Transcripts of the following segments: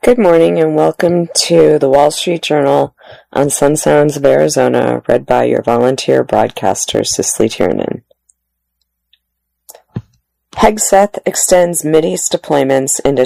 Good morning and welcome to the Wall Street Journal on Sun Sounds of Arizona, read by your volunteer broadcaster, Cicely Tiernan. Hegseth extends Mideast deployments into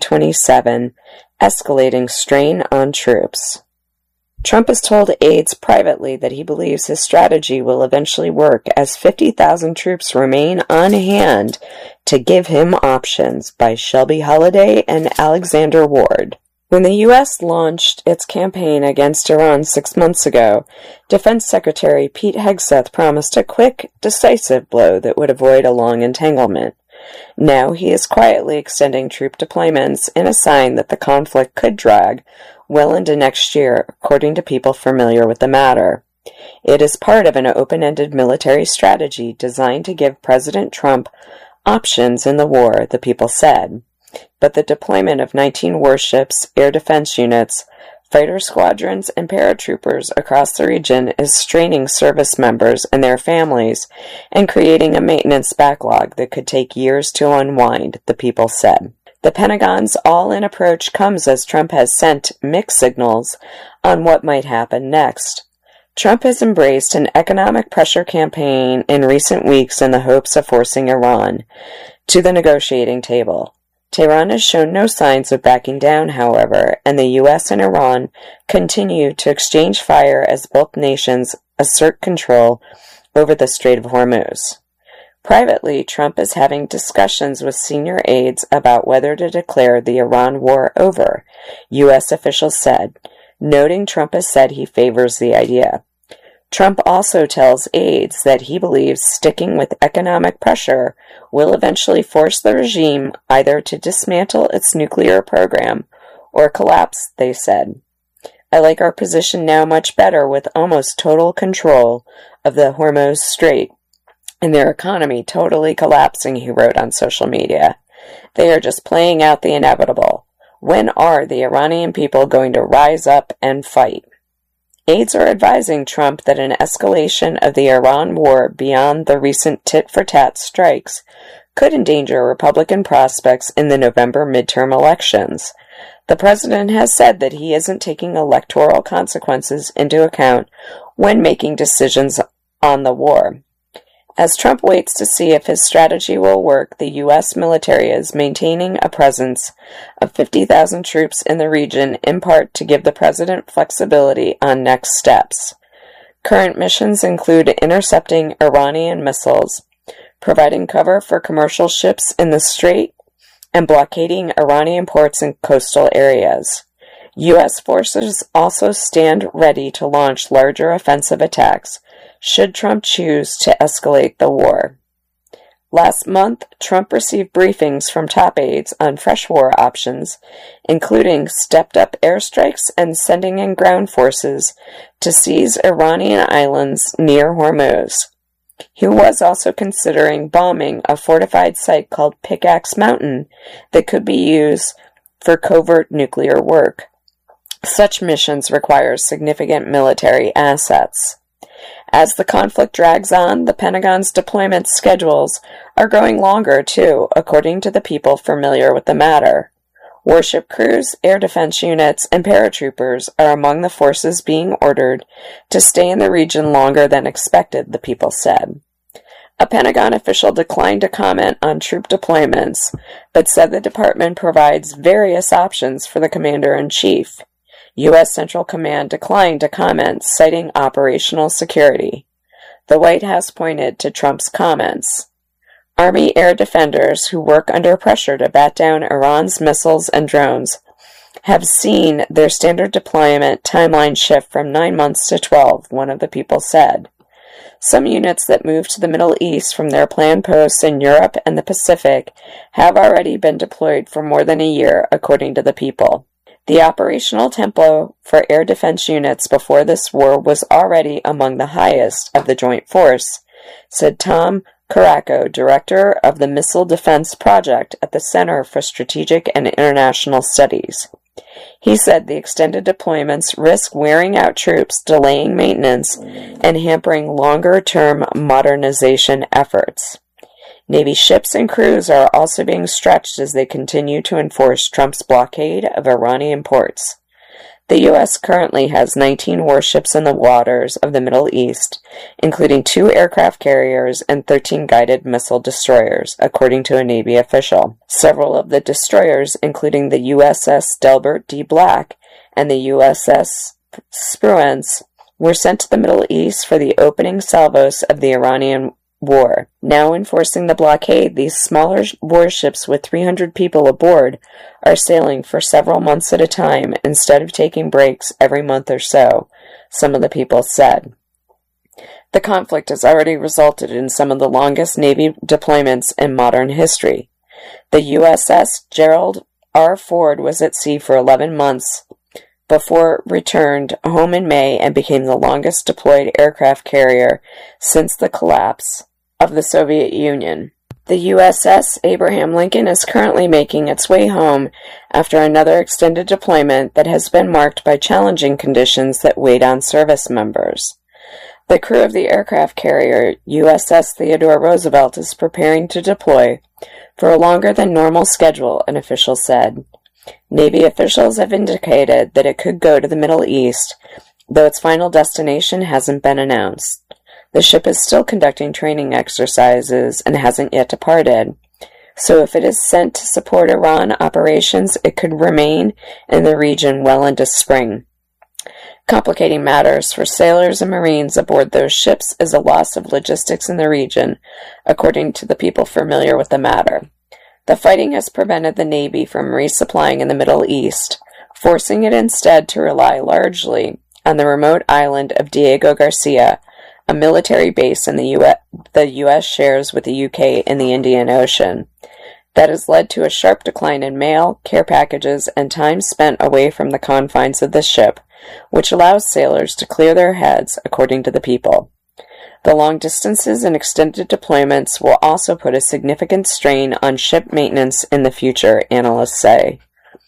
2027, escalating strain on troops. Trump has told aides privately that he believes his strategy will eventually work as 50,000 troops remain on hand to give him options, by Shelby Holliday and Alexander Ward. When the U.S. launched its campaign against Iran 6 months ago, Defense Secretary Pete Hegseth promised a quick, decisive blow that would avoid a long entanglement. Now he is quietly extending troop deployments in a sign that the conflict could drag well into next year, according to people familiar with the matter. It is part of an open-ended military strategy designed to give President Trump options in the war, the people said. But the deployment of 19 warships, air defense units, fighter squadrons, and paratroopers across the region is straining service members and their families and creating a maintenance backlog that could take years to unwind, the people said. The Pentagon's all-in approach comes as Trump has sent mixed signals on what might happen next. Trump has embraced an economic pressure campaign in recent weeks in the hopes of forcing Iran to the negotiating table. Tehran has shown no signs of backing down, however, and the U.S. and Iran continue to exchange fire as both nations assert control over the Strait of Hormuz. Privately, Trump is having discussions with senior aides about whether to declare the Iran war over, U.S. officials said, noting Trump has said he favors the idea. Trump also tells aides that he believes sticking with economic pressure will eventually force the regime either to dismantle its nuclear program or collapse, they said. I like our position now much better with almost total control of the Hormuz Strait and their economy totally collapsing, he wrote on social media. They are just playing out the inevitable. When are the Iranian people going to rise up and fight? Aides are advising Trump that an escalation of the Iran war beyond the recent tit-for-tat strikes could endanger Republican prospects in the November midterm elections. The president has said that he isn't taking electoral consequences into account when making decisions on the war. As Trump waits to see if his strategy will work, the U.S. military is maintaining a presence of 50,000 troops in the region, in part to give the president flexibility on next steps. Current missions include intercepting Iranian missiles, providing cover for commercial ships in the strait, and blockading Iranian ports in coastal areas. U.S. forces also stand ready to launch larger offensive attacks should Trump choose to escalate the war. Last month, Trump received briefings from top aides on fresh war options, including stepped-up airstrikes and sending in ground forces to seize Iranian islands near Hormuz. He was also considering bombing a fortified site called Pickaxe Mountain that could be used for covert nuclear work. Such missions require significant military assets. As the conflict drags on, the Pentagon's deployment schedules are growing longer, too, according to the people familiar with the matter. Warship crews, air defense units, and paratroopers are among the forces being ordered to stay in the region longer than expected, the people said. A Pentagon official declined to comment on troop deployments, but said the department provides various options for the commander-in-chief. U.S. Central Command declined to comment, citing operational security. The White House pointed to Trump's comments. Army air defenders who work under pressure to bat down Iran's missiles and drones have seen their standard deployment timeline shift from 9 months to 12, one of the people said. Some units that moved to the Middle East from their planned posts in Europe and the Pacific have already been deployed for more than a year, according to the people. The operational tempo for air defense units before this war was already among the highest of the joint force, said Tom Caraco, director of the Missile Defense Project at the Center for Strategic and International Studies. He said the extended deployments risk wearing out troops, delaying maintenance, and hampering longer-term modernization efforts. Navy ships and crews are also being stretched as they continue to enforce Trump's blockade of Iranian ports. The U.S. currently has 19 warships in the waters of the Middle East, including 2 aircraft carriers and 13 guided missile destroyers, according to a Navy official. Several of the destroyers, including the USS Delbert D. Black and the USS Spruance, were sent to the Middle East for the opening salvos of the Iranian war. Now enforcing the blockade, these smaller warships with 300 people aboard are sailing for several months at a time instead of taking breaks every month or so, some of the people said. The conflict has already resulted in some of the longest Navy deployments in modern history. The USS Gerald R. Ford was at sea for 11 months before it returned home in May and became the longest deployed aircraft carrier since the collapse of the Soviet Union. The USS Abraham Lincoln is currently making its way home after another extended deployment that has been marked by challenging conditions that weighed on service members. The crew of the aircraft carrier USS Theodore Roosevelt is preparing to deploy for a longer than normal schedule, an official said. Navy officials have indicated that it could go to the Middle East, though its final destination hasn't been announced. The ship is still conducting training exercises and hasn't yet departed, so if it is sent to support Iran operations, it could remain in the region well into spring. Complicating matters for sailors and Marines aboard those ships is a loss of logistics in the region, according to the people familiar with the matter. The fighting has prevented the Navy from resupplying in the Middle East, forcing it instead to rely largely on the remote island of Diego Garcia, a military base in the U.S. shares with the U.K. in the Indian Ocean. That has led to a sharp decline in mail, care packages, and time spent away from the confines of the ship, which allows sailors to clear their heads, according to the people. The long distances and extended deployments will also put a significant strain on ship maintenance in the future, analysts say.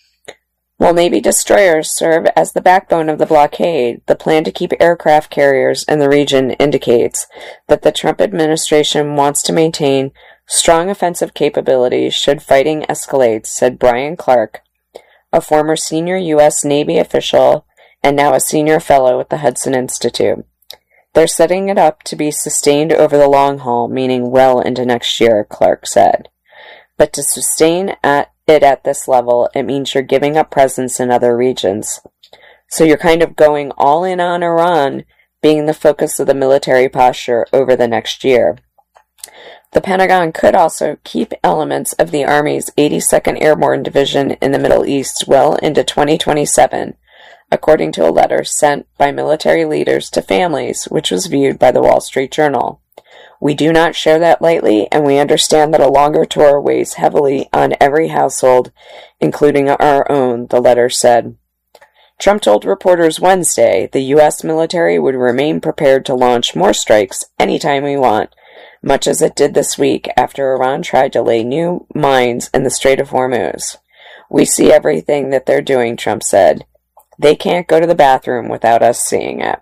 While Navy destroyers serve as the backbone of the blockade, the plan to keep aircraft carriers in the region indicates that the Trump administration wants to maintain strong offensive capabilities should fighting escalate, said Brian Clark, a former senior U.S. Navy official and now a senior fellow at the Hudson Institute. They're setting it up to be sustained over the long haul, meaning well into next year, Clark said. But to sustain it at this level, it means you're giving up presence in other regions. So you're kind of going all in on Iran being the focus of the military posture over the next year. The Pentagon could also keep elements of the Army's 82nd Airborne Division in the Middle East well into 2027, according to a letter sent by military leaders to families, which was viewed by the Wall Street Journal. We do not share that lightly, and we understand that a longer tour weighs heavily on every household, including our own, the letter said. Trump told reporters Wednesday the U.S. military would remain prepared to launch more strikes anytime we want, much as it did this week after Iran tried to lay new mines in the Strait of Hormuz. We see everything that they're doing, Trump said. They can't go to the bathroom without us seeing it.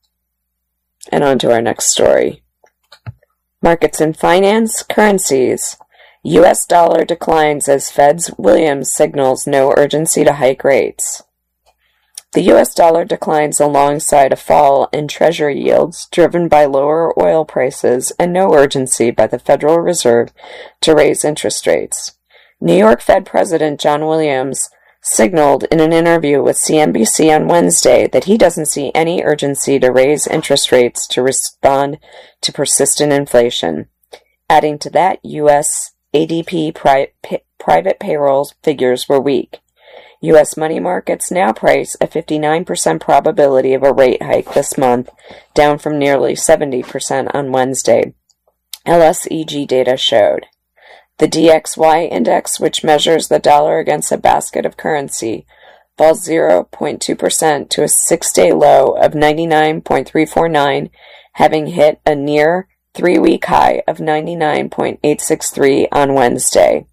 And on to our next story. Markets and finance, currencies. U.S. dollar declines as Fed's Williams signals no urgency to hike rates. The U.S. dollar declines alongside a fall in Treasury yields driven by lower oil prices and no urgency by the Federal Reserve to raise interest rates. New York Fed President John Williams signaled in an interview with CNBC on Wednesday that he doesn't see any urgency to raise interest rates to respond to persistent inflation. Adding to that, U.S. ADP private payroll figures were weak. U.S. money markets now price a 59% probability of a rate hike this month, down from nearly 70% on Wednesday, LSEG data showed. The DXY index, which measures the dollar against a basket of currency, falls 0.2% to a 6-day low of 99.349, having hit a near 3-week high of 99.863 on Wednesday.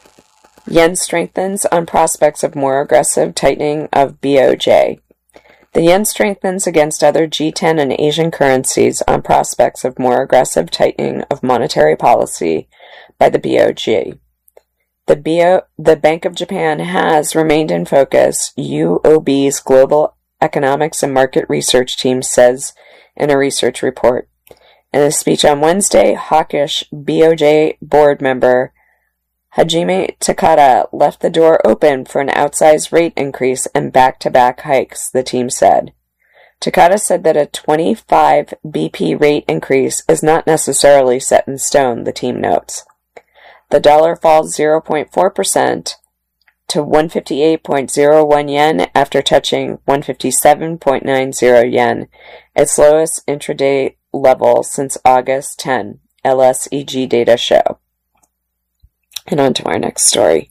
Yen strengthens on prospects of more aggressive tightening of BOJ. The The yen strengthens against other G10 and Asian currencies on prospects of more aggressive tightening of monetary policy by the BOJ. The Bank of Japan has remained in focus, UOB's Global Economics and Market Research Team says in a research report. In a speech on Wednesday, hawkish BOJ board member Hajime Takada left the door open for an outsized rate increase and back-to-back hikes, the team said. Takada said that a 25 BP rate increase is not necessarily set in stone, the team notes. The dollar falls 0.4% to 158.01 yen after touching 157.90 yen, its lowest intraday level since August 10, LSEG data show. And on to our next story.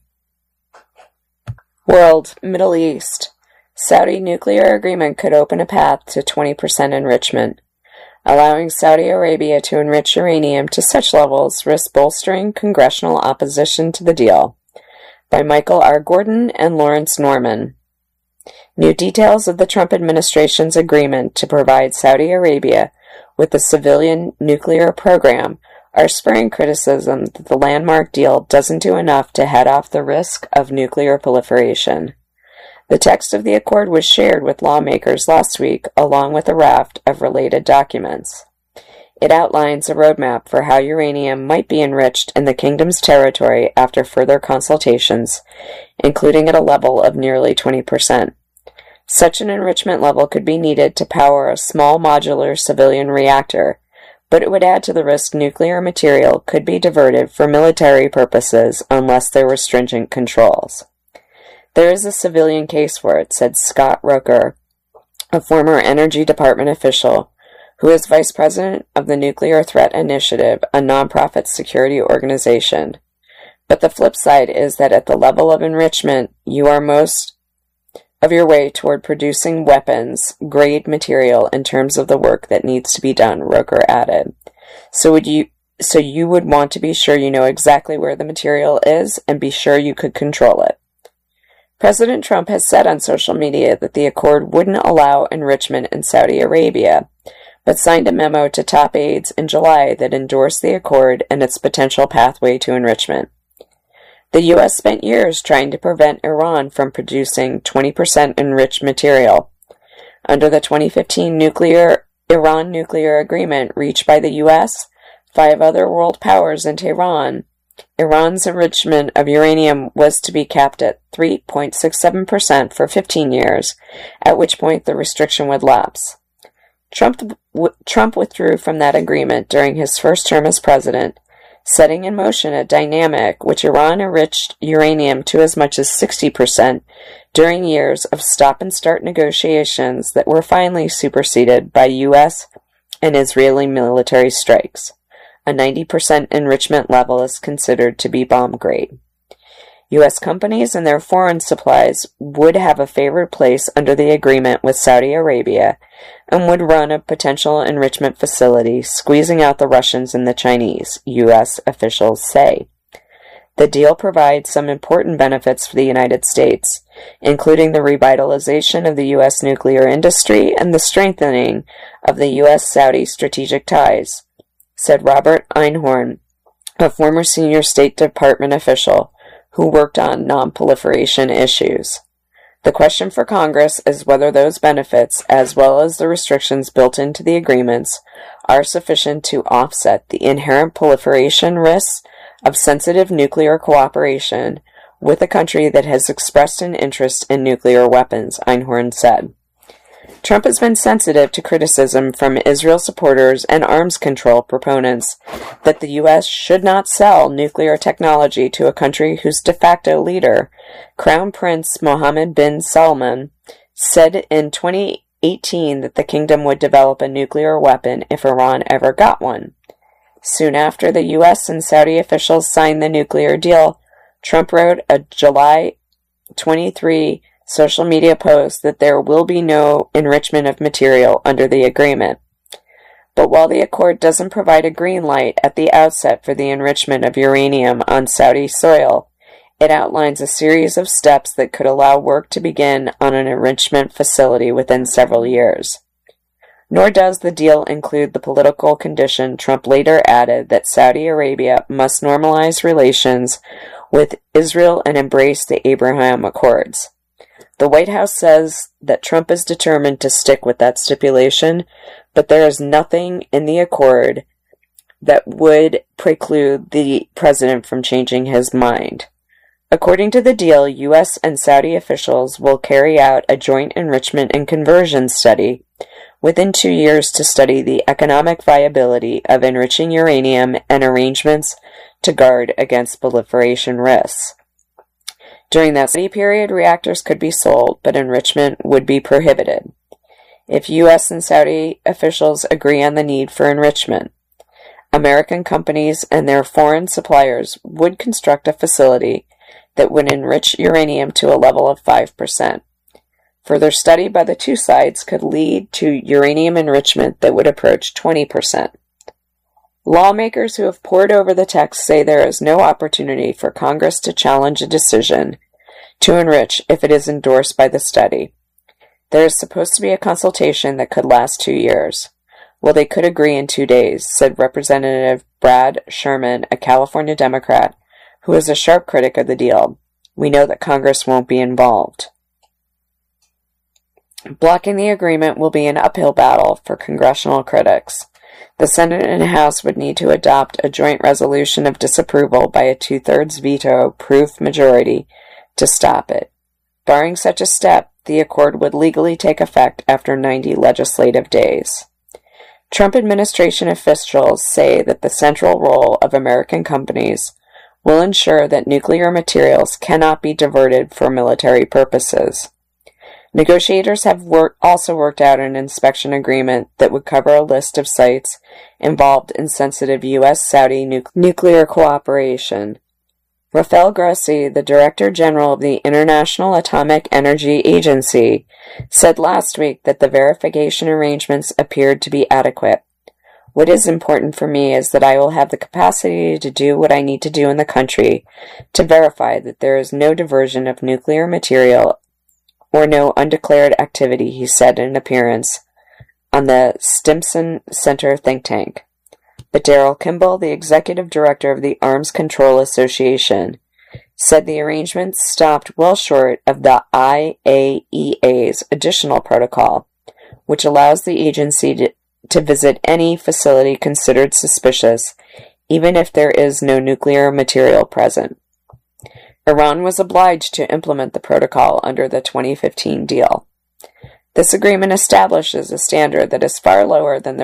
World, Middle East. Saudi nuclear agreement could open a path to 20% enrichment. Allowing Saudi Arabia to enrich uranium to such levels risks bolstering congressional opposition to the deal. By Michael R. Gordon and Lawrence Norman. New details of the Trump administration's agreement to provide Saudi Arabia with a civilian nuclear program are spurring criticism that the landmark deal doesn't do enough to head off the risk of nuclear proliferation. The text of the accord was shared with lawmakers last week, along with a raft of related documents. It outlines a roadmap for how uranium might be enriched in the kingdom's territory after further consultations, including at a level of nearly 20%. Such an enrichment level could be needed to power a small modular civilian reactor, but it would add to the risk nuclear material could be diverted for military purposes unless there were stringent controls. There is a civilian case for it, said Scott Roker, a former Energy Department official who is vice president of the Nuclear Threat Initiative, a nonprofit security organization. But the flip side is that at the level of enrichment, you are most of your way toward producing weapons-grade material in terms of the work that needs to be done, Roker added. So you would want to be sure you know exactly where the material is and be sure you could control it. President Trump has said on social media that the accord wouldn't allow enrichment in Saudi Arabia, but signed a memo to top aides in July that endorsed the accord and its potential pathway to enrichment. The U.S. spent years trying to prevent Iran from producing 20% enriched material. Under the 2015 Iran nuclear agreement reached by the U.S., 5 other world powers, and Tehran, Iran's enrichment of uranium was to be capped at 3.67% for 15 years, at which point the restriction would lapse. Trump withdrew from that agreement during his first term as president, setting in motion a dynamic which Iran enriched uranium to as much as 60% during years of stop-and-start negotiations that were finally superseded by U.S. and Israeli military strikes. A 90% enrichment level is considered to be bomb-grade. U.S. companies and their foreign supplies would have a favored place under the agreement with Saudi Arabia and would run a potential enrichment facility, squeezing out the Russians and the Chinese, U.S. officials say. The deal provides some important benefits for the United States, including the revitalization of the U.S. nuclear industry and the strengthening of the U.S.-Saudi strategic ties, said Robert Einhorn, a former senior State Department official who worked on non-proliferation issues. The question for Congress is whether those benefits, as well as the restrictions built into the agreements, are sufficient to offset the inherent proliferation risks of sensitive nuclear cooperation with a country that has expressed an interest in nuclear weapons, Einhorn said. Trump has been sensitive to criticism from Israel supporters and arms control proponents that the U.S. should not sell nuclear technology to a country whose de facto leader, Crown Prince Mohammed bin Salman, said in 2018 that the kingdom would develop a nuclear weapon if Iran ever got one. Soon after the U.S. and Saudi officials signed the nuclear deal, Trump wrote a July 23 social media post that there will be no enrichment of material under the agreement. But while the accord doesn't provide a green light at the outset for the enrichment of uranium on Saudi soil, It outlines a series of steps that could allow work to begin on an enrichment facility within several years. Nor does the deal include the political condition Trump later added that Saudi Arabia must normalize relations with Israel and embrace the Abraham Accords. The White House says that Trump is determined to stick with that stipulation, but there is nothing in the accord that would preclude the president from changing his mind. According to the deal, U.S. and Saudi officials will carry out a joint enrichment and conversion study within 2 years to study the economic viability of enriching uranium and arrangements to guard against proliferation risks. During that study period, reactors could be sold, but enrichment would be prohibited. If U.S. and Saudi officials agree on the need for enrichment, American companies and their foreign suppliers would construct a facility that would enrich uranium to a level of 5%. Further study by the two sides could lead to uranium enrichment that would approach 20%. Lawmakers who have pored over the text say there is no opportunity for Congress to challenge a decision to enrich if it is endorsed by the study. There is supposed to be a consultation that could last 2 years. Well, they could agree in 2 days, said Representative Brad Sherman, a California Democrat, who is a sharp critic of the deal. We know that Congress won't be involved. Blocking the agreement will be an uphill battle for congressional critics. The Senate and House would need to adopt a joint resolution of disapproval by a 2/3 veto-proof majority to stop it. Barring such a step, the accord would legally take effect after 90 legislative days. Trump administration officials say that the central role of American companies will ensure that nuclear materials cannot be diverted for military purposes. Negotiators have also worked out an inspection agreement that would cover a list of sites involved in sensitive U.S.-Saudi nuclear cooperation. Rafael Grossi, the Director General of the International Atomic Energy Agency, said last week that the verification arrangements appeared to be adequate. What is important for me is that I will have the capacity to do what I need to do in the country to verify that there is no diversion of nuclear material or no undeclared activity, he said in an appearance on the Stimson Center think tank. But Daryl Kimball, the executive director of the Arms Control Association, said the arrangements stopped well short of the IAEA's additional protocol, which allows the agency to visit any facility considered suspicious, even if there is no nuclear material present. Iran was obliged to implement the protocol under the 2015 deal. This agreement establishes a standard that is far lower than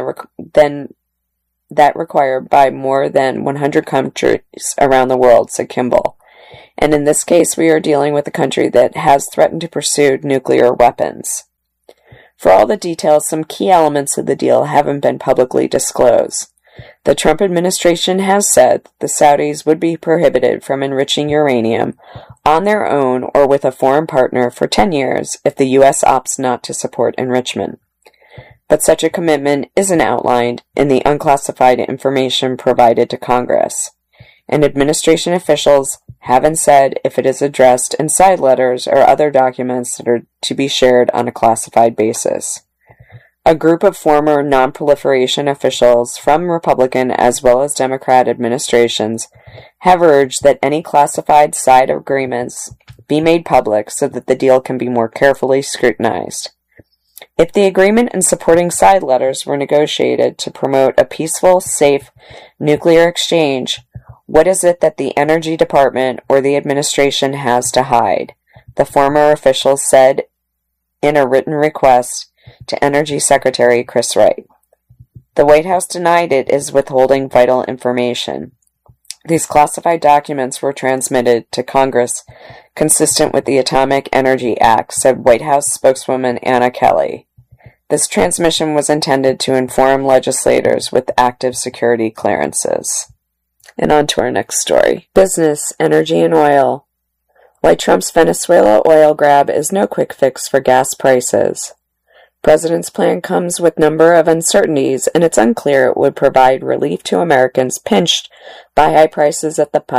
that required by more than 100 countries around the world, said Kimball. And in this case, we are dealing with a country that has threatened to pursue nuclear weapons. For all the details, some key elements of the deal haven't been publicly disclosed. The Trump administration has said the Saudis would be prohibited from enriching uranium on their own or with a foreign partner for 10 years if the U.S. opts not to support enrichment. But such a commitment isn't outlined in the unclassified information provided to Congress, and administration officials haven't said if it is addressed in side letters or other documents that are to be shared on a classified basis. A group of former non-proliferation officials from Republican as well as Democrat administrations have urged that any classified side agreements be made public so that the deal can be more carefully scrutinized. If the agreement and supporting side letters were negotiated to promote a peaceful, safe nuclear exchange, what is it that the Energy Department or the administration has to hide? The former officials said in a written request to Energy Secretary Chris Wright. The White House denied it is withholding vital information. These classified documents were transmitted to Congress consistent with the Atomic Energy Act, said White House spokeswoman Anna Kelly. This transmission was intended to inform legislators with active security clearances. And on to our next story. Business, energy, and oil. Why Trump's Venezuela oil grab is no quick fix for gas prices. President's plan comes with number of uncertainties, and it's unclear it would provide relief to Americans pinched by high prices at the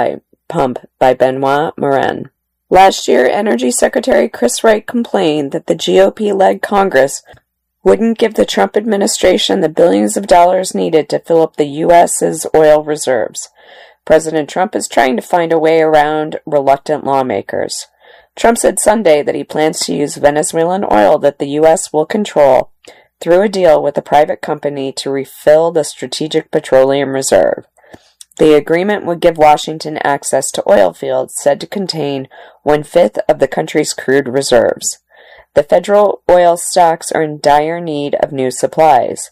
pump by Benoit Morin. Last year, Energy Secretary Chris Wright complained that the GOP-led Congress wouldn't give the Trump administration the billions of dollars needed to fill up the U.S.'s oil reserves. President Trump is trying to find a way around reluctant lawmakers. Trump said Sunday that he plans to use Venezuelan oil that the U.S. will control through a deal with a private company to refill the Strategic Petroleum Reserve. The agreement would give Washington access to oil fields said to contain 1/5 of the country's crude reserves. The federal oil stocks are in dire need of new supplies.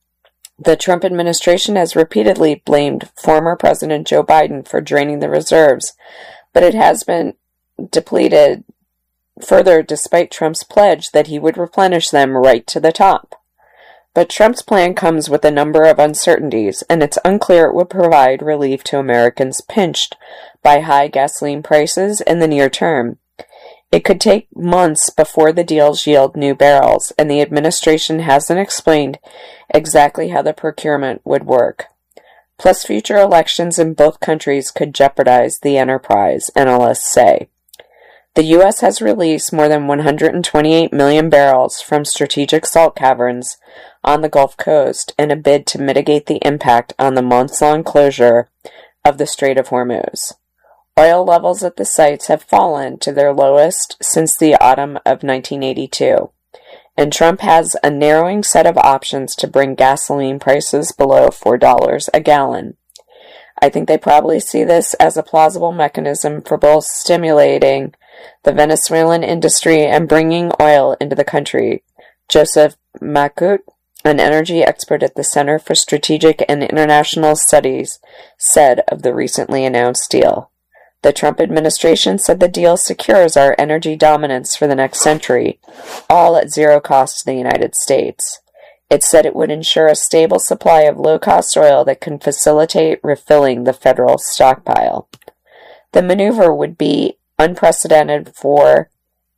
The Trump administration has repeatedly blamed former President Joe Biden for draining the reserves, but it has been depleted further despite Trump's pledge that he would replenish them right to the top. But Trump's plan comes with a number of uncertainties, and it's unclear it would provide relief to Americans pinched by high gasoline prices in the near term. It could take months before the deals yield new barrels, and the administration hasn't explained exactly how the procurement would work. Plus, future elections in both countries could jeopardize the enterprise, analysts say. The U.S. has released more than 128 million barrels from strategic salt caverns on the Gulf Coast in a bid to mitigate the impact on the months-long closure of the Strait of Hormuz. Oil levels at the sites have fallen to their lowest since the autumn of 1982, and Trump has a narrowing set of options to bring gasoline prices below $4 a gallon. I think they probably see this as a plausible mechanism for both stimulating the Venezuelan industry and bringing oil into the country. Joseph Makut, an energy expert at the Center for Strategic and International Studies, said of the recently announced deal. The Trump administration said the deal secures our energy dominance for the next century, all at zero cost to the United States. It said it would ensure a stable supply of low-cost oil that can facilitate refilling the federal stockpile. The maneuver would be unprecedented for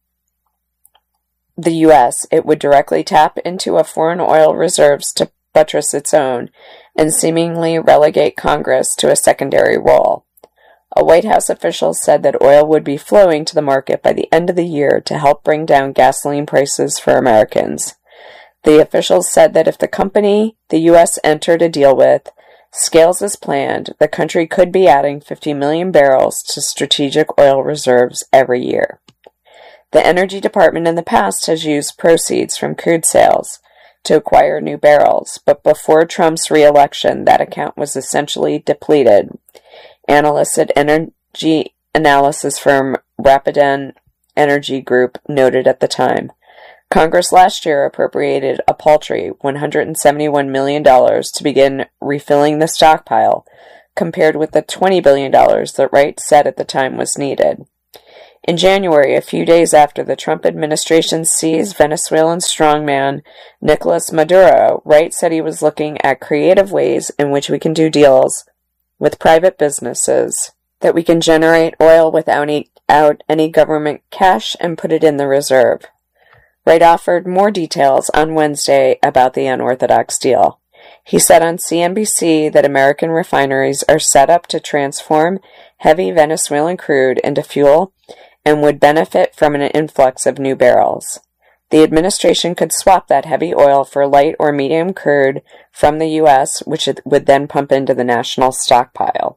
the U.S. It would directly tap into a foreign oil reserves to buttress its own and seemingly relegate Congress to a secondary role. A White House official said that oil would be flowing to the market by the end of the year to help bring down gasoline prices for Americans. The officials said that if the company the U.S. entered a deal with scales as planned, the country could be adding 50 million barrels to strategic oil reserves every year. The Energy Department in the past has used proceeds from crude sales to acquire new barrels, but before Trump's re-election, that account was essentially depleted. Analysts at energy analysis firm Rapidan Energy Group noted at the time. Congress last year appropriated a paltry $171 million to begin refilling the stockpile, compared with the $20 billion that Wright said at the time was needed. In January, a few days after the Trump administration seized Venezuelan strongman Nicolas Maduro, Wright said he was looking at creative ways in which we can do deals with private businesses, that we can generate oil without any government cash and put it in the reserve. Wright offered more details on Wednesday about the unorthodox deal. He said on CNBC that American refineries are set up to transform heavy Venezuelan crude into fuel and would benefit from an influx of new barrels. The administration could swap that heavy oil for light or medium crude from the U.S., which it would then pump into the national stockpile.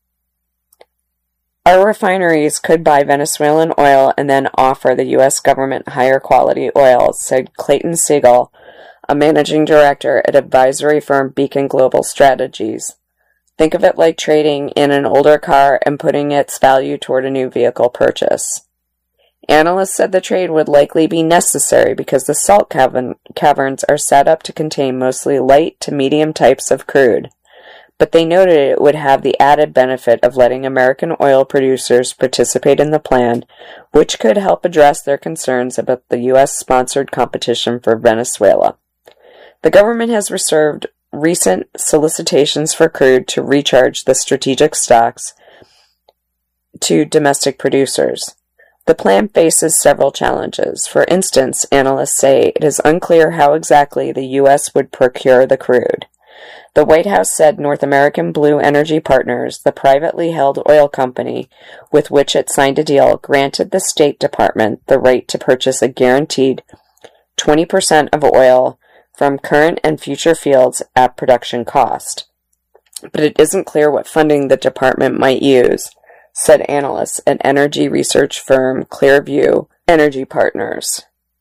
Our refineries could buy Venezuelan oil and then offer the U.S. government higher quality oil, said Clayton Siegel, a managing director at advisory firm Beacon Global Strategies. Think of it like trading in an older car and putting its value toward a new vehicle purchase. Analysts said the trade would likely be necessary because the salt caverns are set up to contain mostly light to medium types of crude, but they noted it would have the added benefit of letting American oil producers participate in the plan, which could help address their concerns about the U.S.-sponsored competition for Venezuela. The government has reserved recent solicitations for crude to recharge the strategic stocks to domestic producers. The plan faces several challenges. For instance, analysts say it is unclear how exactly the U.S. would procure the crude. The White House said North American Blue Energy Partners, the privately held oil company with which it signed a deal, granted the State Department the right to purchase a guaranteed 20% of oil from current and future fields at production cost. But it isn't clear what funding the department might use, said analysts at energy research firm Clearview Energy Partners.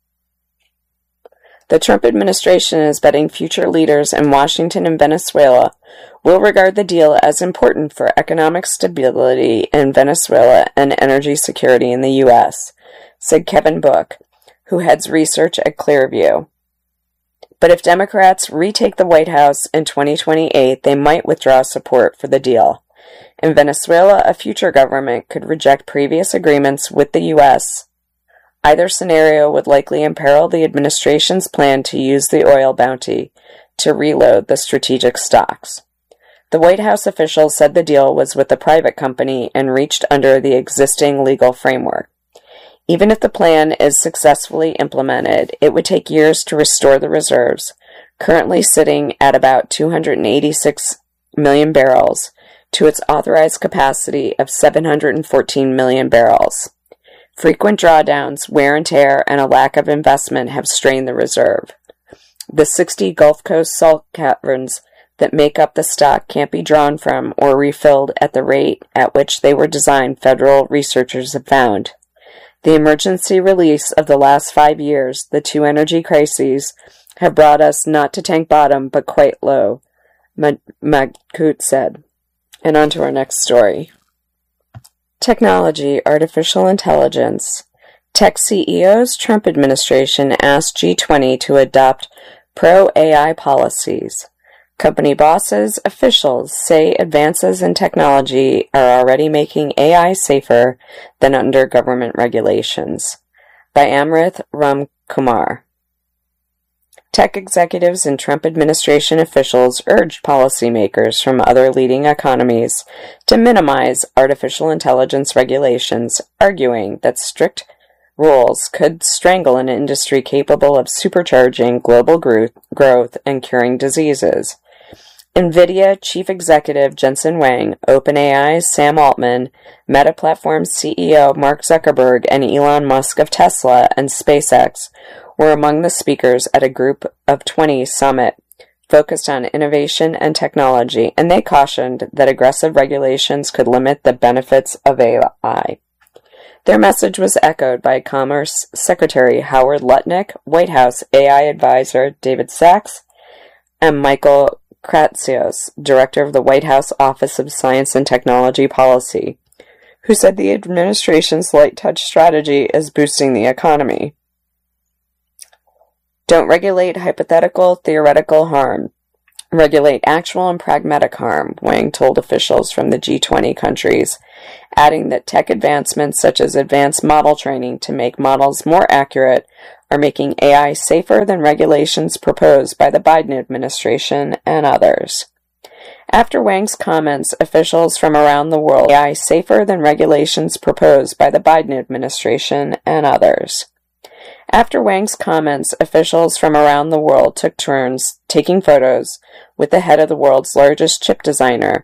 The Trump administration is betting future leaders in Washington and Venezuela will regard the deal as important for economic stability in Venezuela and energy security in the U.S., said Kevin Book, who heads research at Clearview. But if Democrats retake the White House in 2028, they might withdraw support for the deal. In Venezuela, a future government could reject previous agreements with the U.S. Either scenario would likely imperil the administration's plan to use the oil bounty to reload the strategic stocks. The White House officials said the deal was with a private company and reached under the existing legal framework. Even if the plan is successfully implemented, it would take years to restore the reserves, currently sitting at about 286 million barrels, to its authorized capacity of 714 million barrels. Frequent drawdowns, wear and tear, and a lack of investment have strained the reserve. The 60 Gulf Coast salt caverns that make up the stock can't be drawn from or refilled at the rate at which they were designed, federal researchers have found. The emergency release of the last 5 years, the two energy crises, have brought us not to tank bottom, but quite low, Magkut said. And on to our next story. Technology, artificial intelligence. Tech CEOs, Trump administration asked G20 to adopt pro-AI policies. Company bosses, officials say advances in technology are already making AI safer than under government regulations. By Amrith Ramkumar. Tech executives and Trump administration officials urged policymakers from other leading economies to minimize artificial intelligence regulations, arguing that strict rules could strangle an industry capable of supercharging global growth and curing diseases. NVIDIA Chief Executive Jensen Huang, OpenAI's Sam Altman, Meta Platforms CEO Mark Zuckerberg, and Elon Musk of Tesla and SpaceX were among the speakers at a Group of 20 summit focused on innovation and technology, and they cautioned that aggressive regulations could limit the benefits of AI. Their message was echoed by Commerce Secretary Howard Lutnick, White House AI advisor David Sachs, and Michael Kratsios, director of the White House Office of Science and Technology Policy, who said the administration's light touch strategy is boosting the economy. Don't regulate hypothetical, theoretical harm. Regulate actual and pragmatic harm, Wang told officials from the G20 countries, adding that tech advancements such as advanced model training to make models more accurate are making AI safer than regulations proposed by the Biden administration and others. After Wang's comments, officials from around the world AI safer than regulations proposed by the Biden administration and others. After Wang's comments, officials from around the world took turns taking photos with the head of the world's largest chip designer,